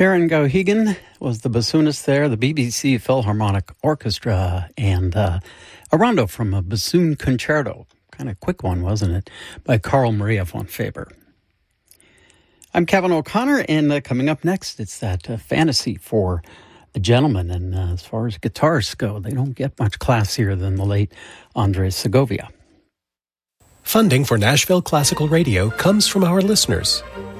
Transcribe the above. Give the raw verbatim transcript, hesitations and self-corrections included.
Karen Gauhegan was the bassoonist there, the B B C Philharmonic Orchestra, and uh, a rondo from a bassoon concerto. Kind of quick one, wasn't it? By Carl Maria von Faber. I'm Kevin O'Connor, and uh, coming up next, it's that uh, fantasy for a gentleman. And uh, as far as guitarists go, they don't get much classier than the late Andres Segovia. Funding for Nashville Classical Radio comes from our listeners.